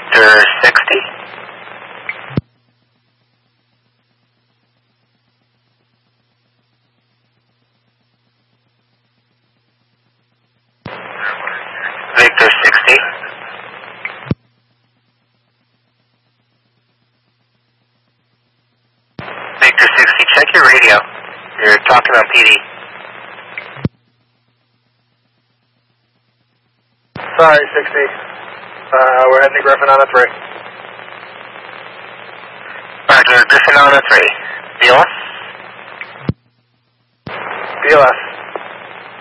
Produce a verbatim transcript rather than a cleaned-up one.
Victor sixty. Victor sixty. Victor sixty, check your radio. You're talking on P D. Sorry, sixty. Uh, we're heading to Griffin on a three. Roger, Griffin on a three. B L S? B L S.